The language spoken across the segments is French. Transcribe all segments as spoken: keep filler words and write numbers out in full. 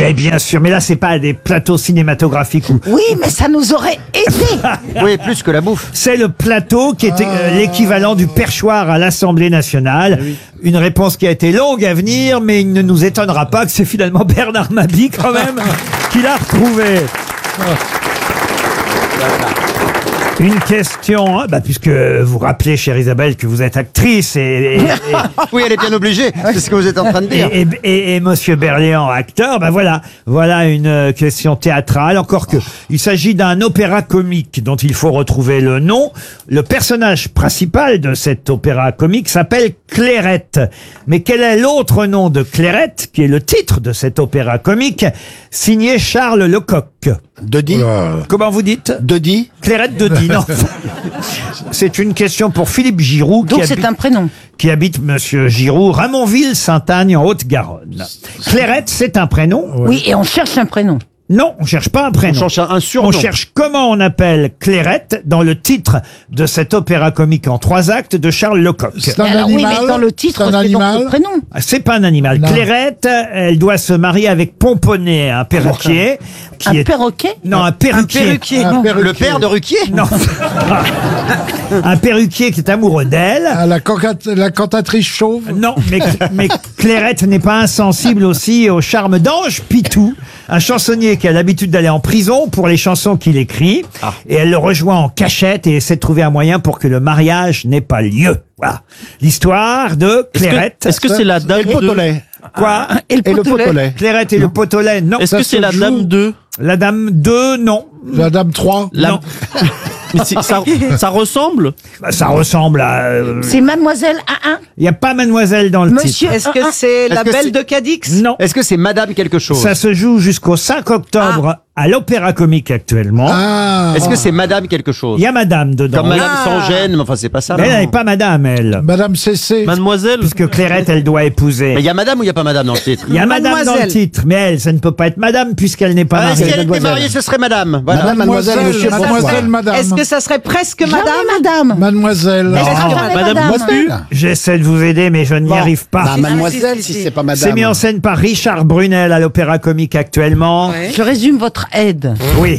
Mais bien sûr, mais là c'est pas des plateaux cinématographiques ou... Oui, mais ça nous aurait aidé. Oui, plus que la bouffe. C'est le plateau qui est euh, l'équivalent du perchoir à l'Assemblée nationale. Une réponse qui a été longue à venir, mais il ne nous étonnera pas que c'est finalement Bernard Mabie quand même qui l'a retrouvé. Une question, hein, bah, puisque vous rappelez, chère Isabelle, que vous êtes actrice et... et, et oui, elle est bien obligée, c'est ce que vous êtes en train de dire. Et, et, et, et Monsieur Berléand, acteur, bah voilà, voilà une question théâtrale. Encore que, il s'agit d'un opéra comique dont il faut retrouver le nom. Le personnage principal de cet opéra comique s'appelle Clairette. Mais quel est l'autre nom de Clairette, qui est le titre de cet opéra comique, signé Charles Lecoq? Dodi. Comment vous dites? Dodi. Clairette Dodi, non. C'est une question pour Philippe Giroux. Donc qui c'est habite, un prénom. Qui habite, Monsieur Giroux, Ramonville-Saint-Agne, en Haute-Garonne. Clairette, c'est un prénom? Oui, et on cherche un prénom. Non, on cherche pas un prénom. On cherche un surnom. On cherche comment on appelle Clairette dans le titre de cet opéra comique en trois actes de Charles Lecoq. C'est un Alors, oui, animal. mais dans le titre, C'est un c'est donc animal. le prénom. Ah, c'est pas un animal. Non. Clairette, elle doit se marier avec Pomponnet, un perruquier. Qui Un est... perroquet. Non, un perruquier. Un perruquier. Le père de Ruquier. Non. Un perruquier qui est amoureux d'elle. Ah, la, cantate- la cantatrice chauve. Non, mais, mais Clairette n'est pas insensible aussi au charme d'Ange Pitou, un chansonnier qui a l'habitude d'aller en prison pour les chansons qu'il écrit. Ah. Et elle le rejoint en cachette et essaie de trouver un moyen pour que le mariage n'ait pas lieu. Voilà. L'histoire de Clairette. Est-ce que c'est la dame Et le de... potolet. Quoi? Et le Et le potelet. potolet. Clairette et le potolet, non. Est-ce que c'est la se dame joue. de... La dame deux, non. La dame trois. La... Non. Mais c'est- ça, ça ressemble. Bah, ça ressemble à... euh, C'est Mademoiselle A un. Il n'y a pas mademoiselle dans le Monsieur titre. Est-ce que c'est la Est-ce que belle c'est- de Cadix? Non. Est-ce que c'est Madame quelque chose? Ça se joue jusqu'au cinq octobre à l'Opéra Comique actuellement. Ah. Est-ce que c'est Madame quelque chose? Il y a madame dedans. Comme Madame Ah. sans gêne, mais enfin c'est pas ça. Mais elle non. n'est pas madame, elle. Madame Cessé. Mademoiselle. Puisque Clairette, elle doit épouser. Mais il y a Madame ou il y a pas Madame dans le titre? Il y a madame dans le Mademoiselle. titre, mais elle, ça ne peut pas être madame puisqu'elle n'est pas Ah, si mariée. elle était mariée, ce serait Madame. Voilà. Madame, mademoiselle, monsieur, Mademoiselle, pourquoi madame. Est-ce que ça serait presque Jamais madame? madame. Mademoiselle. Est-ce que Non. jamais Madame madame Mostu. J'essaie de vous aider, mais je n'y arrive pas. Bah, mademoiselle, si, si, si si. c'est pas madame. C'est mis en scène par Richard Brunel à l'Opéra Comique actuellement. Ouais. Je résume votre aide. Oui.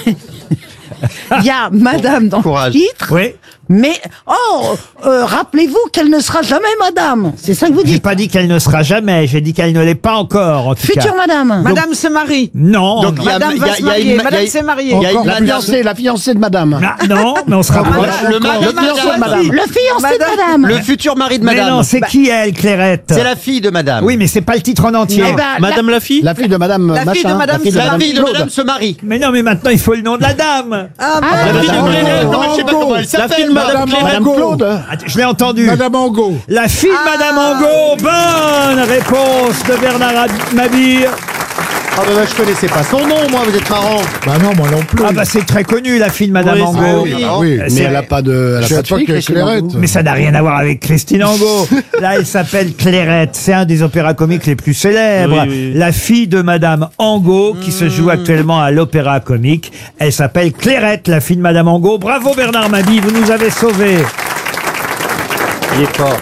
Il y a madame dans Courage. le titre, Oui. mais oh, euh, rappelez-vous qu'elle ne sera jamais madame. C'est ça que vous J'ai dites. pas dit qu'elle ne sera jamais, j'ai dit qu'elle ne l'est pas encore, en tout Future cas. madame. Madame se marie. Non, Donc, non. il y a- Madame il y va a- se il y a marier. une- Madame il y a- s'est mariée. il y a une La Madame- fiancée, la fiancée de madame. Ah, non, mais on se rapproche. Le mari Le fiancé de madame. Le fiancé de Madame. madame. Le futur mari de Mais Madame. non, c'est qui elle, Clairette? C'est la fille de Madame. Oui, mais c'est pas le titre en entier. Eh ben, Madame la fille. La fille de madame La fille machin. de madame la fille de Sarah. La madame fille de Claude. Madame se marie. Mais non, mais maintenant il faut le nom de la dame. Ah, La fille de Madame Clairette. Angot. Non, mais je sais pas comment elle La s'appelle. fille de Madame Madame Clairette. Madame Angot. Claude. Ah, je l'ai entendu. Madame Angot. La fille de Madame Angot. Bonne réponse de Bernard Mabille. Ah bah, bah, je connaissais pas son nom, moi, vous êtes marrant. Bah non, moi non plus. Ah bah c'est très connu, la fille de Madame Oui, Angot. Ah oui, ah oui. C'est- Mais elle a pas de, elle Je a sais pas de pas fille, que Christine Clairette. Angot. Mais ça n'a rien à voir avec Christine Angot. Là, elle s'appelle Clairette. C'est un des opéras comiques les plus célèbres. Oui, oui, oui. La fille de Madame Angot, qui se joue actuellement à l'Opéra Comique. Elle s'appelle Clairette, la fille de Madame Angot. Bravo Bernard Mabille, vous nous avez sauvés. Il est fort.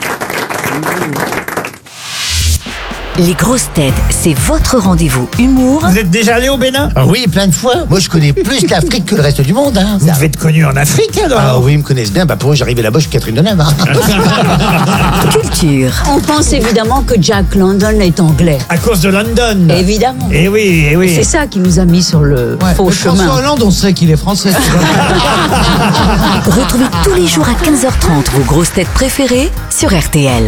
Les grosses têtes, c'est votre rendez-vous humour Vous êtes déjà allé au Bénin? Ah oui, plein de fois. Moi, je connais plus l'Afrique que le reste du monde. Hein. Vous devez être connu en Afrique alors. Ah oui, ils me connaissent bien. Bah, pour eux, j'arrivais là-bas, je suis Catherine Deneuve. Hein. culture. On pense évidemment que Jack London est anglais. À cause de London. Évidemment. Eh oui, eh oui. C'est ça qui nous a mis sur le faux chemin. Hollande, on sait qu'il est français. Retrouvez tous les jours à quinze heures trente vos grosses têtes préférées sur R T L.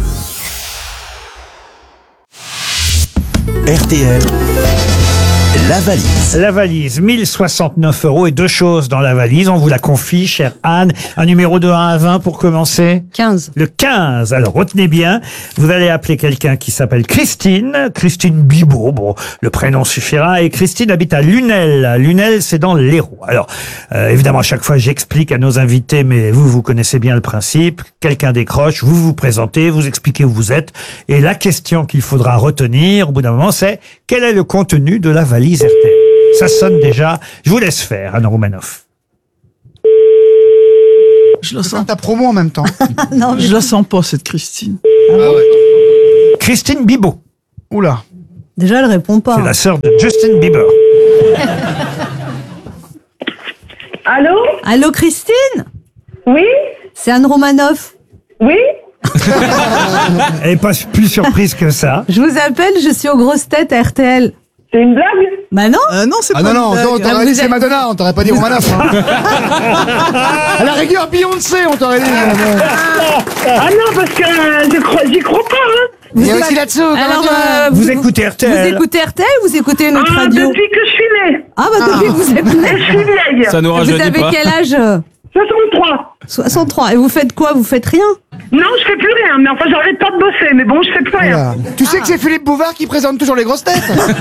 R T L, la valise. La valise, mille soixante-neuf euros et deux choses dans la valise. On vous la confie, chère Anne. Un numéro de un à vingt pour commencer. quinze. Le quinze. Alors, retenez bien. Vous allez appeler quelqu'un qui s'appelle Christine. Christine Bibot. Bon, le prénom suffira. Et Christine habite à Lunel. Lunel, c'est dans l'Hérault. Alors, euh, évidemment, à chaque fois, j'explique à nos invités, mais vous, vous connaissez bien le principe. Quelqu'un décroche, vous vous présentez, vous expliquez où vous êtes. Et la question qu'il faudra retenir, au bout d'un moment, c'est quel est le contenu de la valise R T L? Ça sonne déjà. Je vous laisse faire, Anne Roumanoff. Je la sens. Ta promo en même temps. Je la sens pas, cette Christine. Christine Bibot. Oula. Déjà, elle répond pas. C'est la sœur de Justin Bieber. Allô? Allô, Christine? Oui? C'est Anne Romanoff. Oui? Elle n'est pas plus surprise que ça. Je vous appelle, je suis aux grosses têtes à R T L. C'est une blague? Bah non. Euh, non, c'est Ah pas non, non, une on blague. t'aurait vous dit c'est êtes- Madonna, on t'aurait pas dit Romanoff. Hein. À la rigueur, Beyoncé, on t'aurait dit. Ah non, parce que euh, je crois, j'y crois pas, hein. Il y a aussi là-dessous. Alors, euh, Vous écoutez R T Vous L? écoutez R T L ou vous écoutez une autre Ah, radio? depuis que je suis née. Ah bah depuis que vous êtes Et je née. suis vieille. Ça nous Vous rajeunit avez pas. quel âge? soixante-trois. soixante-trois. Et vous faites quoi? Vous faites rien? Non, je fais plus rien, mais enfin, j'arrête pas de bosser, mais bon, je fais plus rien. Voilà. Tu sais que c'est Philippe Bouvard qui présente toujours les grosses têtes.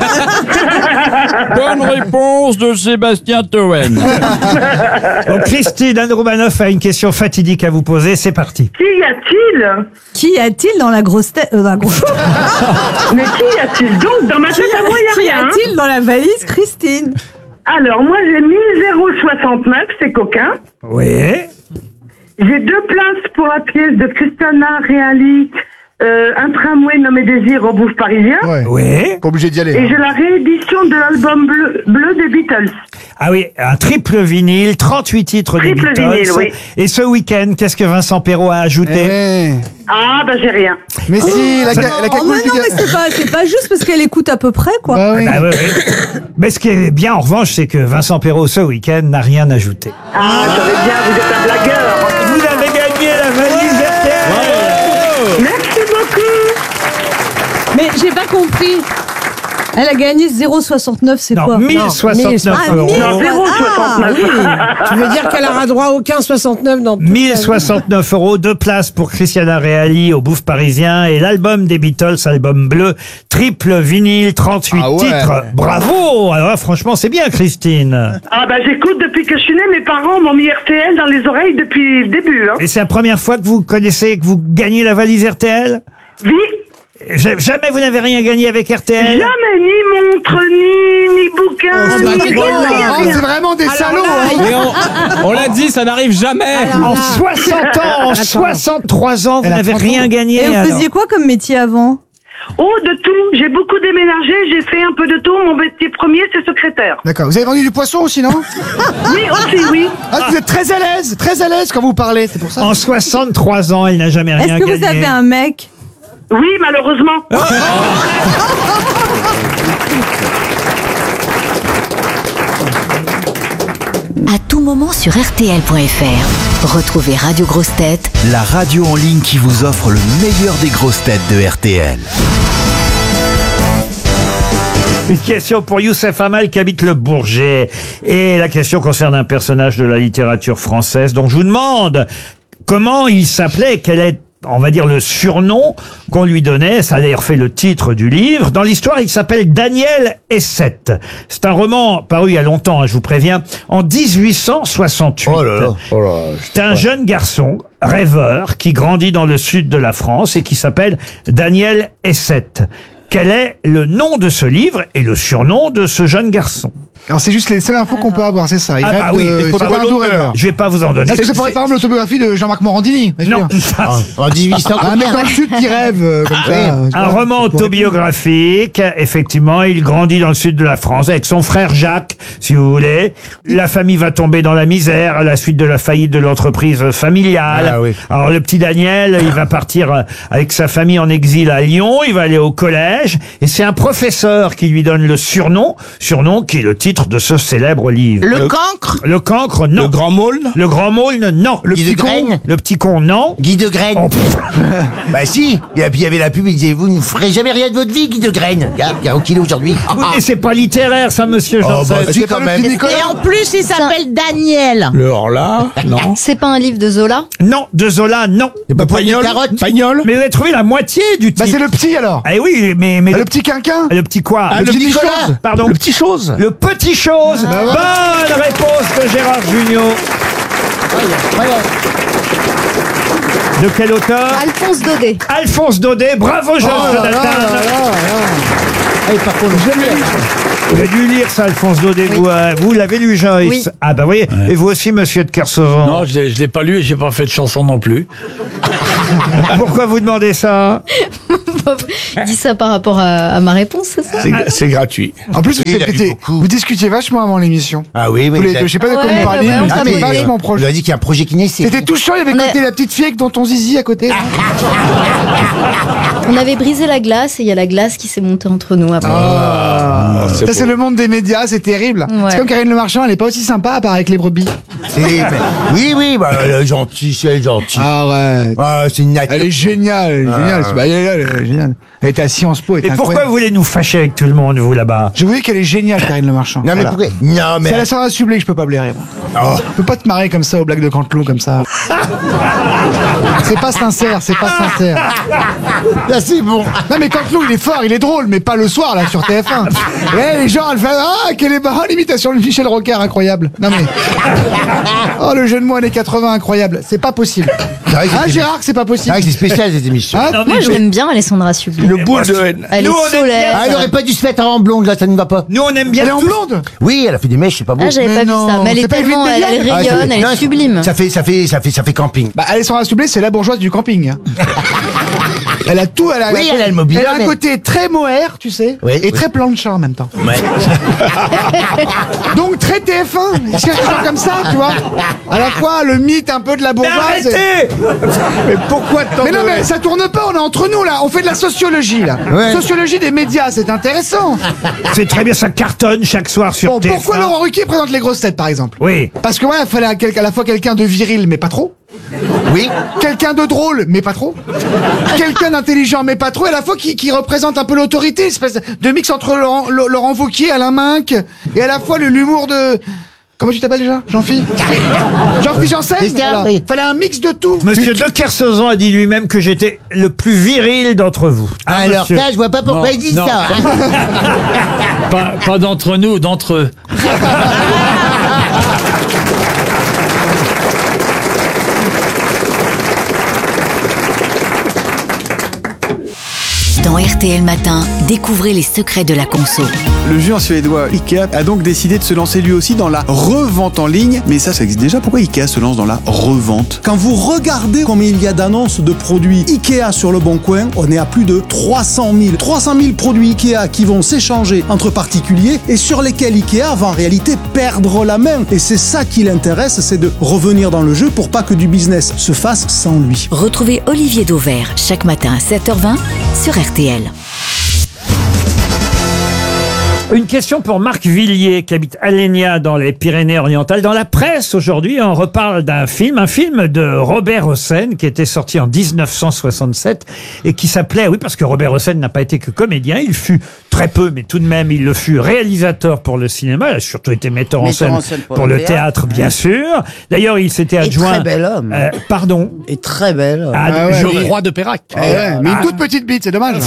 Bonne réponse de Sébastien Toen. Bon, Christine, Anne Romanoff a une question fatidique à vous poser. C'est parti. Qui y a-t-il? Qui y a-t-il dans la grosse tête? euh, dans la grosse- Mais qui y a-t-il donc? Dans ma tête à moi, Qui y a rien. hein. a-t-il dans la valise, Christine? Alors, moi, j'ai mis zéro soixante-neuf, c'est coquin. Oui. J'ai deux places pour la pièce de Christiana Reali, euh, un tramway nommé Désir au Bouffe parisien. Ouais. Oui. Pas obligé d'y aller. Et hein. j'ai la réédition de l'album bleu, bleu des Beatles. Ah oui, un triple vinyle, trente-huit titres des Triple Beatles. vinyle, oui. Et ce week-end, qu'est-ce que Vincent Perrault a ajouté? Eh. Ah, bah j'ai rien. Mais si, la, Ça- ca- la Oh, cagoule mais du non, gars. mais c'est pas, c'est pas juste parce qu'elle écoute à peu près, quoi. Bah oui. Ah oui, oui. Mais ce qui est bien, en revanche, c'est que Vincent Perrault, ce week-end, n'a rien ajouté. Ah, j'avais bien, vous êtes un blagueur. Vous avez gagné la valise R T L. Merci beaucoup. Mais j'ai pas compris. Elle a gagné zéro soixante-neuf, c'est Non, quoi? mille soixante-neuf Ah, euros. mille. Non, zéro soixante-neuf. Tu veux dire qu'elle aura droit à aucun soixante-neuf dans toute mille sa vie. soixante-neuf euros, deux places pour Christiana Reali au Bouffe parisien et l'album des Beatles, album bleu, triple vinyle, trente-huit Ah ouais. titres. Bravo! Alors là, franchement, c'est bien, Christine. Ah, bah j'écoute depuis que je suis née. Mes parents m'ont mis R T L dans les oreilles depuis le début. Hein. Et c'est la première fois que vous connaissez, que vous gagnez la valise R T L? Oui. Ja- Jamais vous n'avez rien gagné avec R T L? Jamais, ni montre, ni, ni bouquin, ni Oh, rien, rien, c'est rien. vraiment des salauds. hein. Mais on, on l'a dit, ça n'arrive jamais. En soixante ans, en soixante-trois ans, vous Elle a n'avez trente rien ans. gagné. Et vous alors. faisiez quoi comme métier avant? Oh, de tout. J'ai beaucoup déménagé. J'ai fait un peu de tout. Mon métier premier, c'est secrétaire. D'accord. Vous avez vendu du poisson aussi, non? Oui, aussi, oui. Ah, vous êtes très à l'aise, très à l'aise quand vous parlez, c'est pour ça. En soixante-trois ans, elle n'a jamais rien Est-ce que gagné. vous avez un mec? Oui, malheureusement. À tout moment sur R T L point F R. Retrouvez Radio Grosses Têtes La radio en ligne qui vous offre le meilleur des grosses têtes de R T L. Une question pour Youssef Hamal qui habite le Bourget. Et la question concerne un personnage de la littérature française dont je vous demande comment il s'appelait, quel est, on va dire, le surnom qu'on lui donnait. Ça a d'ailleurs fait le titre du livre. Dans l'histoire, il s'appelle Daniel Essette. C'est un roman paru il y a longtemps, hein, je vous préviens, en dix-huit cent soixante-huit. Oh là là. Oh là là. C'est un jeune garçon, rêveur, qui grandit dans le sud de la France et qui s'appelle Daniel Essette. Quel est le nom de ce livre et le surnom de ce jeune garçon? Alors c'est juste les seules infos qu'on peut avoir, c'est ça. Il Ah rêve bah de- oui, c'est pas un doux rêveur. Je vais pas vous en donner. Est-ce que c'est pour par exemple l'autobiographie de Jean-Marc Morandini? bien Non. sûr En dix-huit cents. Un mec dans le sud qui rêve euh, comme ça. euh, tu Un vois, roman c'est pour- autobiographique, effectivement, il grandit dans le sud de la France avec son frère Jacques, si vous voulez. La famille va tomber dans la misère à la suite de la faillite de l'entreprise familiale. Ah oui. Alors le petit Daniel, il va partir euh, avec sa famille en exil à Lyon, il va aller au collège, et c'est un professeur qui lui donne le surnom, surnom qui est le titre de ce célèbre livre. Le cancre. Le cancre, non. Le grand môle. Le grand môle, non. Le Guy petit de con, Graine. le petit con, non. Guy de Graine. Oh, pff. Bah si. Et puis il y avait la pub, il disait, vous ne ferez jamais rien de votre vie, Guy de Graine. Regarde, regarde où qu'il est aujourd'hui. Ah, Et c'est pas littéraire, ça, monsieur Oh, Janssen. bah, C'est si, pas quand le même. petit Nicolas. Et en plus, il s'appelle Daniel. Le Horla. Non. C'est pas un livre de Zola? Non, de Zola, non. C'est pas Pagnol. carotte. Pagnol. Mais vous avez trouvé la moitié du Bah titre. c'est le petit alors. Ah oui, mais, mais Ah, le, le petit quinquin. le petit quoi? Ah, le, le petit petit chose. chose. Pardon. Le petit chose. Le petit chose. Bonne réponse de Gérard Jugnot. De quel auteur? Alphonse Daudet. Alphonse Daudet. Bravo, Jean Oh là là Jonathan. là là. Ah, par contre, Vous avez dû lire ça, Alphonse Daudet. Vous, euh, vous l'avez lu, Joyce? Oui. Ah bah oui. Et vous aussi, monsieur de Kersauzon. Non, je l'ai, je l'ai pas lu et j'ai pas fait de chanson non plus. Pourquoi vous demandez ça? pas dit ça par rapport à, à ma réponse, c'est ça? C'est, c'est gratuit. En plus, vous, Oui, il a eu étiez- beaucoup. vous discutiez vachement avant l'émission. Ah oui, oui. Tous les il a- deux. Je sais pas de quoi Ouais, vous parliez, ouais, mais ouais, Ah, c'était mais, euh, vachement on proche. lui a dit qu'il y a un projet qui naissait. C'était touchant, il y avait On a- côté la petite fille avec ton, ton zizi à côté. là. On avait brisé la glace et il y a la glace qui s'est montée entre nous après. Ah, c'est ça, c'est beau. le monde des médias, c'est terrible. Ouais. C'est comme Karine Le Marchand, elle est pas aussi sympa à part avec les brebis. C'est- mais- Oui, oui, bah, elle est gentille, c'est elle est gentille. Ah ouais. Ah, c'est une nature. Elle est géniale, elle est géniale. Bah, elle, est- elle est géniale. Elle était à Sciences Po. elle Et était pourquoi incroyable. vous voulez nous fâcher avec tout le monde, vous, là-bas? Je vous dis qu'elle est géniale, Karine Le Marchand. Non, mais Voilà. pourquoi Non, mais. C'est à la Sandra Sublet que je peux pas blairer. moi. Oh. Je peux pas te marrer comme ça aux blagues de Cantelou comme ça. C'est pas sincère, c'est pas sincère. Là, c'est bon. Non mais Cantelou il est fort, il est drôle, mais pas le soir là sur T F un. Et les gens, elle fait ah quelle est marrant l'imitation de Michel Rocard, incroyable. Non mais oh le jeu de mots années quatre-vingts incroyable, c'est pas possible. C'est vrai que Hein c'est- Gérard, que c'est pas C'est possible. vrai que c'est spécial cette émission. Hein Non, mais Moi, je nous- l'aime bien, Alessandra Subli. Le boule de haine. Elle Nous, est on aime solaire. Ah, elle aurait pas dû se mettre en blonde, là, ça ne va pas. Nous, on aime bien Elle est en tous- blonde. Oui, elle a fait des mèches, c'est pas beau. Ah, j'avais Mais pas vu non, ça. Mais elle c'est est pas tellement, Evelyne elle, elle Ah, rayonne, ça- elle non, est sublime. Ça fait, ça fait, ça fait, ça fait camping. Bah Alessandra Sublet, c'est la bourgeoise du camping. hein. Elle a tout, elle a, Oui, elle a le mobilier, Elle a un mais- côté très mohair, tu sais, Oui, et oui. très plancha en même temps. Ouais. Donc très T F un, il cherche des gens comme ça, tu vois. À la fois le mythe un peu de la Mais bourgeoise. et- arrêtez! Mais pourquoi tant Mais non, mais ça tourne pas, on est entre nous là, on fait de la sociologie là. Ouais. Sociologie des médias, c'est intéressant. C'est très bien, ça cartonne chaque soir sur Bon, T F un. pourquoi Laurent Ruquier présente les grosses têtes par exemple? Oui. Parce que ouais, il fallait à, quel- à la fois quelqu'un de viril, mais pas trop. Oui. Quelqu'un de drôle, mais pas trop. Quelqu'un d'intelligent, mais pas trop. Et à la fois qui, qui représente un peu l'autorité, espèce de mix entre Laurent, Laurent Wauquiez, Alain Minck, et à la fois le- l'humour de... Comment tu t'appelles déjà? Jean-Phi Jean-Phi Janssen. Christian, Voilà. oui. Fallait un mix de tout. Monsieur de Kersauzon a dit lui-même que j'étais le plus viril d'entre vous. Ah, Alors monsieur. ça, je vois pas pourquoi Non, il dit non. ça. Pas, pas d'entre nous, d'entre eux. Dans R T L Matin, découvrez les secrets de la conso. Le géant suédois Ikea a donc décidé de se lancer lui aussi dans la revente en ligne. Mais ça, ça existe déjà. Pourquoi Ikea se lance dans la revente? Quand vous regardez combien il y a d'annonces de produits Ikea sur le Bon Coin, on est à plus de trois cent mille. trois cent mille produits Ikea qui vont s'échanger entre particuliers et sur lesquels Ikea va en réalité perdre la main. Et c'est ça qui l'intéresse, c'est de revenir dans le jeu pour pas que du business se fasse sans lui. Retrouvez Olivier Dauvert chaque matin à sept heures vingt sur R T L. Une question pour Marc Villiers, qui habite Alenia dans les Pyrénées-Orientales. Dans la presse, aujourd'hui, on reparle d'un film, un film de Robert Hossein, qui était sorti en dix-neuf cent soixante-sept, et qui s'appelait, oui, parce que Robert Hossein n'a pas été que comédien, il fut très peu, mais tout de même, il le fut réalisateur pour le cinéma, il a surtout été metteur en Metteur scène en scène pour, le théâtre, bien sûr. D'ailleurs, il s'était Et adjoint... très bel homme. Euh, pardon. Et très belle. Ah, Ah ouais, je- oui. Roi de Pérac. Eh ouais, mais une toute petite bite, c'est dommage.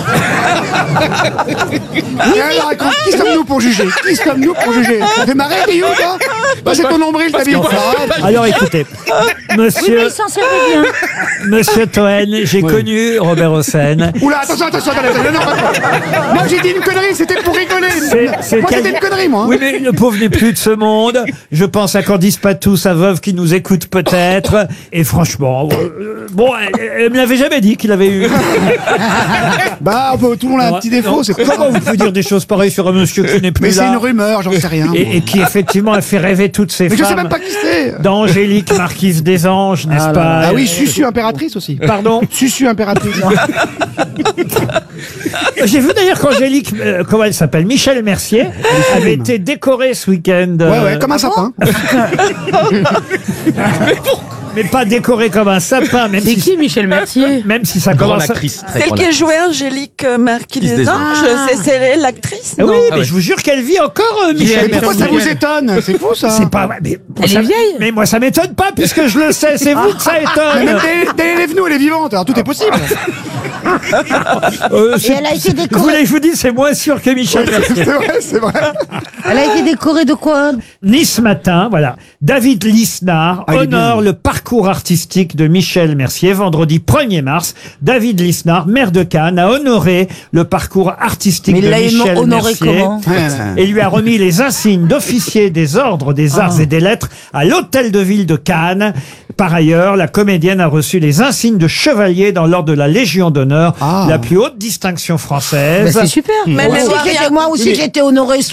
Et alors, raconte, qui sommes-nous pour juger? Qui sommes-nous pour juger? Ça fait marrer, Guillaume, toi? Bah, c'est ton nombril, ta bite. Alors écoutez, Oui, monsieur, mais il s'en servait bien. monsieur Toen, j'ai connu Robert Hossein. Oula, attention, attention, attendez, attendez, non, non, moi j'ai dit une connerie, c'était pour rigoler. C'est- c'est Moi quel- c'était une connerie, moi. hein. Oui, mais le pauvre n'est plus de ce monde. Je pense à Candice Patou, sa veuve, qui nous écoute peut-être. Et franchement, euh, bon, elle, elle me l'avait jamais dit qu'il avait eu. Bah, on peut- tout le monde a un petit défaut, Non, c'est pas comment vous pouvez dire des choses pareilles sur un monsieur qui n'est plus Mais c'est là une rumeur, j'en sais rien. et, et qui effectivement a fait rêver toutes ces Mais je sais femmes. même pas qui c'est. D'Angélique, marquise des anges, n'est-ce Ah, là, pas là. Ah oui, Susu impératrice aussi. Pardon. Susu impératrice. J'ai vu d'ailleurs qu'Angélique, euh, comment elle s'appelle, Michel Mercier, avait été décorée ce week-end. Ouais, euh, ouais, comme un sapin. mais pas décorée comme un sapin, même C'est si, qui Michel Mercier? même si ça Grande commence. à- actrice. très Celle grande qui a actrice. joué Angélique euh, Marquis Qui se des désole. Anges, c'est c'est l'actrice, Ah oui, non mais je vous jure qu'elle vit encore, euh, Michel Mais pourquoi ça Mercier. vous étonne? C'est fou, ça. C'est pas vrai, mais Elle ça- est vieille. Mais moi, ça m'étonne pas, puisque je le sais. C'est vous que ça Mais étonne. même Daniel Evenou, elle est vivante, alors tout est possible. Euh, Et c'est- elle a été Vous voulez décorée. que je vous dise, c'est moins sûr que Michel Mercier. C'est vrai, c'est vrai. Elle a été décorée de quoi? Nice Matin, voilà. David Lisnard Ah, il est honore bien. le parcours artistique de Michel Mercier. Vendredi premier mars, David Lisnard, maire de Cannes, a honoré le parcours artistique Mais il de l'a Michel honoré Mercier. comment? Et lui a remis les insignes d'officier des ordres des arts et des lettres à l'hôtel de ville de Cannes. Par ailleurs, la comédienne a reçu les insignes de chevalier dans l'ordre de la Légion d'honneur l'honneur, la plus haute distinction française. Bah, c'est super. Mais moi, elle aussi, doit j'étais- rien- moi aussi, Mais- j'ai été honoré